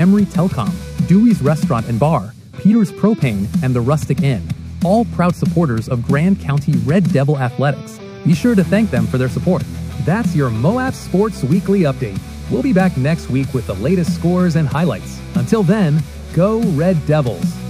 Emery Telcom, Dewey's Restaurant and Bar, Peter's Propane, and the Rustic Inn, all proud supporters of Grand County Red Devil Athletics. Be sure to thank them for their support. That's your Moab Sports Weekly Update. We'll be back next week with the latest scores and highlights. Until then, go Red Devils!